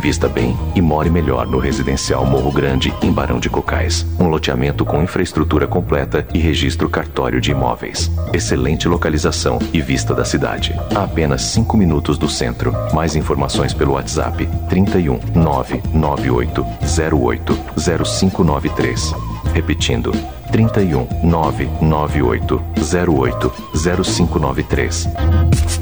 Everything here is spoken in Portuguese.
Invista bem e more melhor no residencial Morro Grande, em Barão de Cocais. Um loteamento com infraestrutura completa e registro cartório de imóveis. Excelente localização e vista da cidade. A apenas 5 minutos do centro. Mais informações pelo WhatsApp 31 998 08 0593. Repetindo, 31 998 08 0593.